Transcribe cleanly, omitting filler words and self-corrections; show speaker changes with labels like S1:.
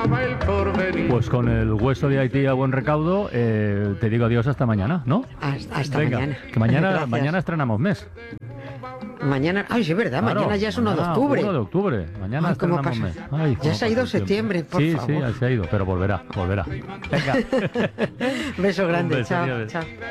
S1: Pues con el hueso de Haití a buen recaudo, te digo adiós hasta mañana, ¿no?
S2: Hasta
S1: Venga,
S2: mañana.
S1: que mañana,
S2: Gracias.
S1: mañana estrenamos mes.
S2: Mañana, ay, sí, es verdad,
S1: Claro,
S2: mañana ya es 1 de
S1: mañana,
S2: octubre.
S1: 1 de octubre. Mañana
S2: Ay, ¿cómo
S1: estrenamos
S2: pasa?
S1: mes. Ay,
S2: Ya
S1: cómo
S2: se ha ido
S1: pasa el tiempo.
S2: septiembre, por
S1: sí,
S2: favor.
S1: Sí, se ha ido, pero volverá. Venga.
S2: Beso grande,
S1: Un beso,
S2: chao,
S1: adiós.
S2: chao.